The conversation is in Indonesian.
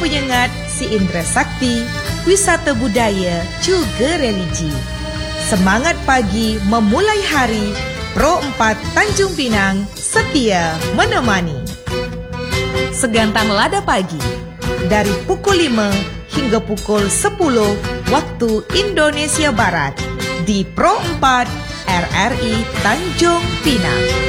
penyengat si Indra Sakti, wisata budaya juga religi. Semangat pagi memulai hari, Pro 4 Tanjung Pinang setia menemani. Segantang lada pagi, dari pukul 5 hingga pukul 10 waktu Indonesia Barat, di Pro 4 RRI Tanjung Pinang.